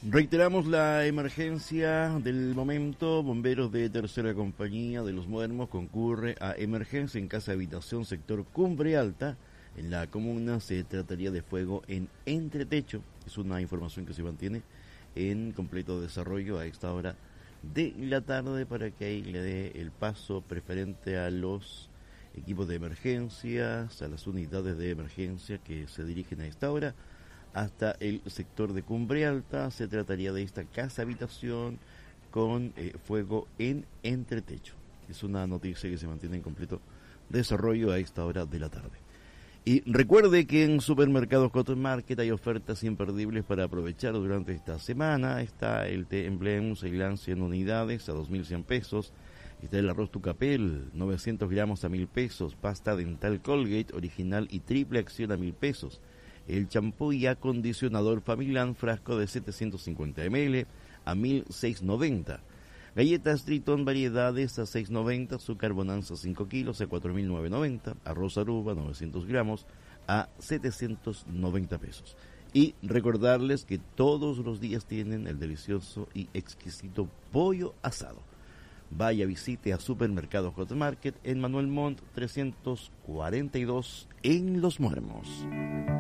Reiteramos la emergencia del momento. Bomberos de Tercera Compañía de Los Muermos concurre a emergencia en casa habitación sector Cumbre Alta. En la comuna se trataría de fuego en entretecho. Es una información que se mantiene en completo desarrollo a esta hora de la tarde para que ahí le dé el paso preferente a los equipos de emergencias, a las unidades de emergencia que se dirigen a esta hora hasta el sector de Cumbre Alta. Se trataría de esta casa habitación con fuego en entretecho. Es una noticia que se mantiene en completo desarrollo a esta hora de la tarde. Y recuerde que en Supermercados Cotton Market hay ofertas imperdibles para aprovechar durante esta semana. Está el té Emblem Ceilán 100 unidades a 2.100 pesos. Está el arroz Tucapel 900 gramos a 1.000 pesos. Pasta dental Colgate original y triple acción a 1.000 pesos. El champú y acondicionador Familán frasco de 750 ml a 1.690. Galletas Tritón variedades a 6.90, azúcar Bonanza 5 kilos a 4.990, arroz Aruba 900 gramos a 790 pesos. Y recordarles que todos los días tienen el delicioso y exquisito pollo asado. Vaya, visite a Supermercados Cotton Market en Manuel Montt 342 en Los Muermos.